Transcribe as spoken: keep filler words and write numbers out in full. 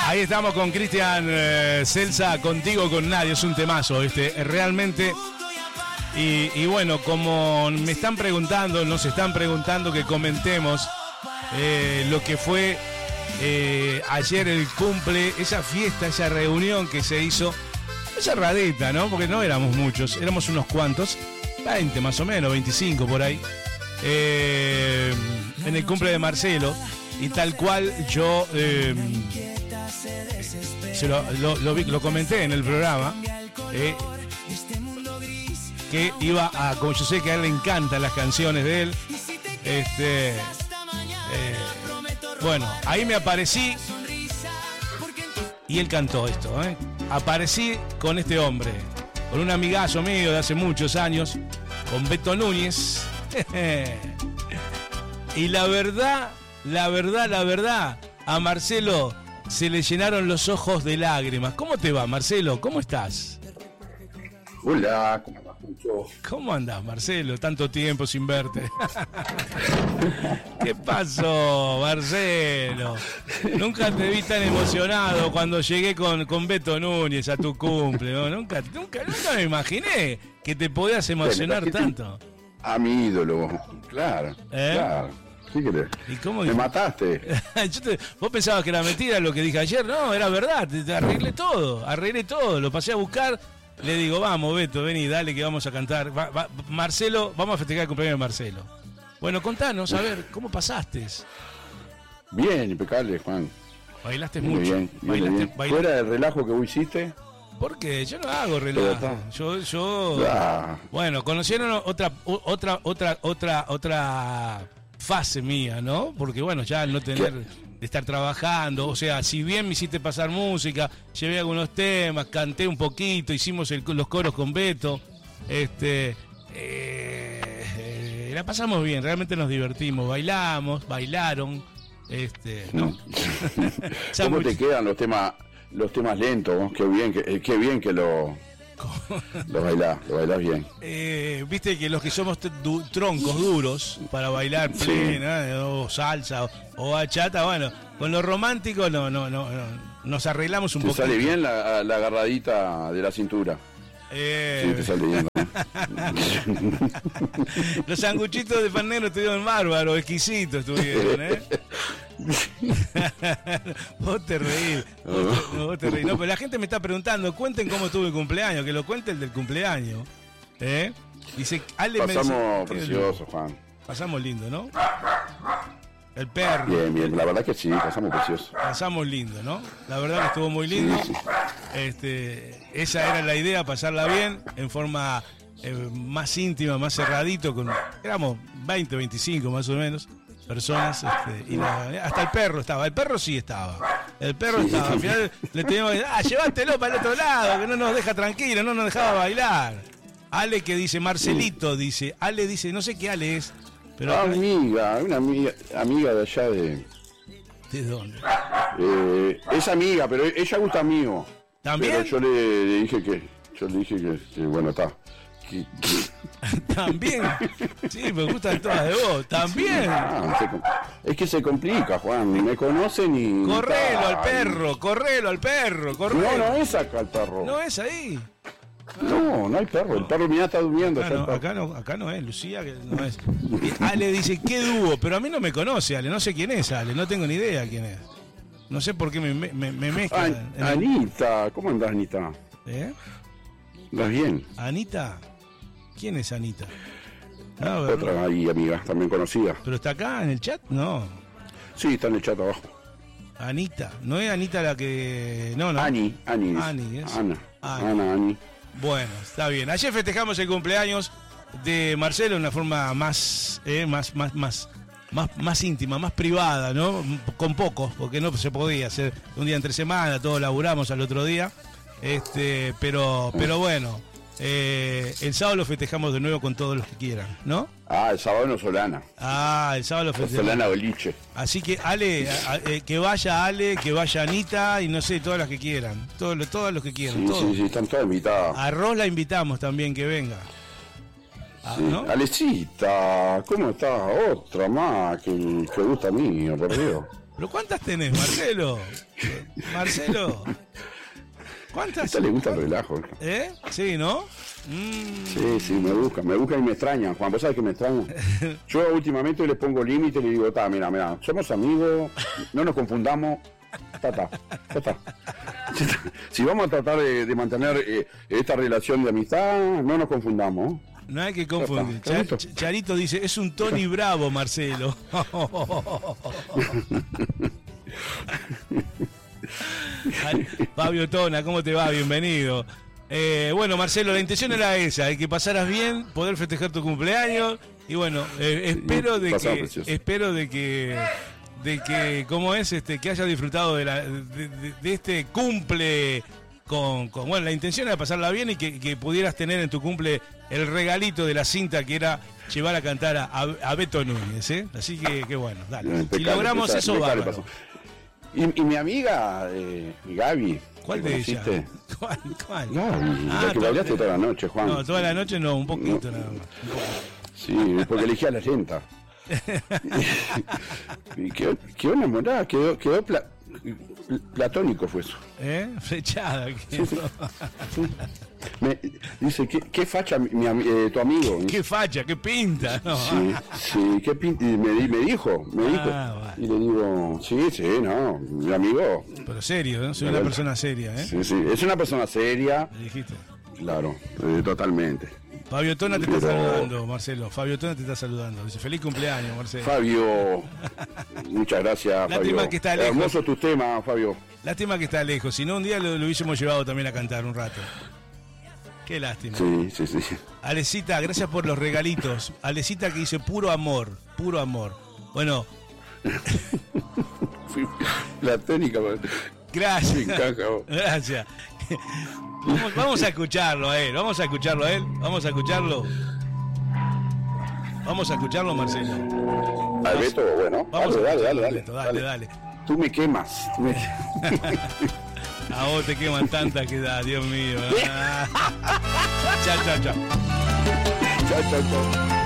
Ahí estamos con Cristian eh, Celsa, Contigo con Nadie. Es un temazo este, realmente. Y, y bueno, como me están preguntando, nos están preguntando que comentemos eh, lo que fue eh, ayer el cumple, esa fiesta, esa reunión que se hizo, esa radita, ¿no? Porque no éramos muchos, éramos unos cuantos, veinte más o menos, veinticinco por ahí, eh, en el cumple de Marcelo. Y tal cual yo eh, se lo, lo, lo, vi, lo comenté en el programa, eh, que iba a, como yo sé que a él le encantan las canciones de él, este, eh, bueno, ahí me aparecí y él cantó esto, ¿eh? Aparecí con este hombre, con un amigazo mío de hace muchos años, con Beto Núñez, y la verdad, la verdad, la verdad, a Marcelo se le llenaron los ojos de lágrimas. ¿Cómo te va, Marcelo? ¿Cómo estás? Hola, ¿cómo andás, Mucho? ¿Cómo andás, Marcelo? Tanto tiempo sin verte. ¿Qué pasó, Marcelo? Nunca te vi tan emocionado cuando llegué con, con Beto Núñez a tu cumple, ¿no? Nunca, nunca, nunca me imaginé que te podías emocionar bueno, tanto. A mi ídolo, claro, ¿Eh? claro. ¿Qué querés? ¿Y cómo me mataste? Yo te, vos pensabas que era mentira lo que dije ayer. No, era verdad, te, te arreglé todo, arreglé todo, lo pasé a buscar. Le digo, vamos, Beto, vení, dale que vamos a cantar. Va, va, Marcelo, vamos a festejar el cumpleaños de Marcelo. Bueno, contanos, a ver, ¿cómo pasaste? Bien, impecable, Juan. Bailaste muy mucho. Bien, bailaste, bien. bailaste. ¿Fuera del relajo que vos hiciste? ¿Por qué? Yo no hago relajo. Yo, yo. Ah. Bueno, conocieron otra, otra, otra, otra, otra fase mía, ¿no? Porque bueno, ya al no tener. ¿Qué? De estar trabajando, o sea, si bien me hiciste pasar música, llevé algunos temas, canté un poquito, hicimos el, los coros con Beto, este, eh, eh, la pasamos bien, realmente nos divertimos, bailamos, bailaron, este, ¿no? ¿Cómo te quedan los temas, los temas lentos? Qué bien que, qué bien que lo, lo bailás, lo bailás bien. Eh, Viste que los que somos du troncos duros para bailar plena, sí. o salsa o, o bachata, bueno, con lo romántico no, no, no, no nos arreglamos un poco. ¿Te sale bien la, la agarradita de la cintura? Eh... Sí, te sale bien. Los sanguchitos de pan negro estuvieron bárbaros, exquisitos estuvieron, ¿eh? Vos te reís, vos te, vos te reís. No, pero la gente me está preguntando, cuenten cómo estuvo el cumpleaños, que lo cuente el del cumpleaños, ¿eh? Dice, Ale pasamos me... precioso, Juan. Pasamos lindo, ¿no? El perro. Bien, bien, la verdad que sí, pasamos precioso. Pasamos lindo, ¿no? La verdad que estuvo muy lindo. Sí, sí. Este, esa era la idea, pasarla bien, en forma eh, más íntima, más cerradito, con éramos veinte, veinticinco más o menos personas, este, y la, hasta el perro estaba, el perro sí estaba, el perro sí. estaba, al final le teníamos que, ah, llévatelo para el otro lado, que no nos deja tranquilo, no nos dejaba bailar. Ale que dice, Marcelito dice, Ale dice, no sé qué Ale es, pero... Amiga, una amiga, amiga de allá de... ¿De dónde? Eh, es amiga, pero ella gusta mío. ¿También? Pero yo le, le dije que, yo le dije que, que bueno, está. Que, que... ¿También? Sí, me gustan todas de vos. ¿También? Ah, se, es que se complica, Juan. Ni me conocen ni... Correlo al perro, correlo al perro, correlo. No, no es acá el perro. No es ahí. No, no hay perro. El perro mira está durmiendo. Acá no, acá no, acá no es, Lucía, que no es. Ale dice, qué dúo, pero a mí no me conoce, Ale. No sé quién es, Ale. No tengo ni idea quién es. No sé por qué me, me, me mezcla. An el... Anita, ¿cómo andás, Anita? ¿Eh? ¿Estás bien? ¿Anita? ¿Quién es Anita? Ah, otra no. ahí, amiga, también conocida. ¿Pero está acá en el chat? No. Sí, está en el chat abajo. Anita, ¿no es Anita la que...? No, no. Ani, Ani. Ani, ¿es? Ana. Ani. Ana, Ani. Bueno, está bien. Ayer festejamos el cumpleaños de Marcelo de una forma más, eh, más, más, más, más, más íntima, más privada, ¿no? Con pocos, porque no se podía hacer un día entre semana, todos laburamos al otro día. Este, pero, pero bueno, eh, el sábado lo festejamos de nuevo con todos los que quieran, ¿no? Ah, el sábado no Solana. Ah, el sábado lo festejamos. Solana Boliche. Así que Ale, a, a, eh, que vaya Ale, que vaya Anita y no sé, todas las que quieran, todos, todos los que quieran. Sí, todos. sí, sí, están todas invitadas. A Ros la invitamos también que venga. Ah, sí. ¿no? Alecita, ¿cómo estás? Otra más que, que gusta a mí, por Dios. ¿Pero cuántas tenés, Marcelo? Marcelo. ¿Cuántas? A esta le gusta el relajo. ¿Eh? Sí, ¿no? Mm. Sí, sí, me buscan, me buscan y me extrañan. Juan, ¿vos sabés que me extrañan? Yo últimamente le pongo límite y le digo, ta, mira, mira, somos amigos, no nos confundamos, ta, ta, ta, ta. Si vamos a tratar de, de mantener eh, esta relación de amistad, no nos confundamos. No hay que confundir. Char, Charito dice, es un Tony Bravo, Marcelo. Fabio Tona, ¿cómo te va? Bienvenido. Eh, bueno, Marcelo, la intención era esa, de que pasaras bien, poder festejar tu cumpleaños. Y bueno, eh, espero de que, espero de que, de que, ¿cómo es? Este, que hayas disfrutado de, la, de, de, de este cumple. Con, con, bueno, la intención era pasarla bien y que, que pudieras tener en tu cumple el regalito de la cinta que era llevar a cantar a, a Beto Núñez, ¿eh? Así que, que bueno, dale. Si logramos eso, bárbaro. Y, y mi amiga, eh, Gaby. ¿Cuál de ella? ¿Cuál? ¿Cuál? Gaby, ah, la que bailaste toda la noche, Juan. No, toda la noche no, un poquito no. Nada más. Sí, porque elegía la lenta. y, y quedó, quedó enamorada, quedó, quedó pla, platónico fue eso. ¿Eh? Flechada. Sí, sí, sí. Me, dice, ¿qué, qué facha mi, mi, eh, tu amigo? ¿Qué facha? ¿Qué pinta? No, sí, sí, ¿qué pinta? Y me, me dijo, me dijo. Ah, vale. Y le digo, sí, sí, no, mi amigo. Pero serio, ¿no? Soy una persona seria, ¿eh? Sí, sí, es una persona seria. ¿Le dijiste? Claro, eh, totalmente. Fabio Tona te Pero... está saludando, Marcelo. Fabio Tona te está saludando. Dice, feliz cumpleaños, Marcelo. Fabio, muchas gracias, Lástima Fabio. que está lejos. Hermoso tu tema, Fabio. Lástima que está lejos. Si no, un día lo, lo hubiésemos llevado también a cantar un rato. Qué lástima. Sí, sí, sí. Alecita, gracias por los regalitos. Alecita que dice puro amor, puro amor. Bueno. La técnica. Gracias. Caja, gracias. Vamos, vamos a escucharlo a él, vamos a escucharlo a él, vamos a escucharlo. Vamos a escucharlo, Marcelo. Al Beto, bueno. Vamos dale, a dale, dale, dale, dale, dale. Tú me quemas. Tú me... A vos te queman tanta que da, Dios mío. Chao, chao, chao. Chao, chao, chao.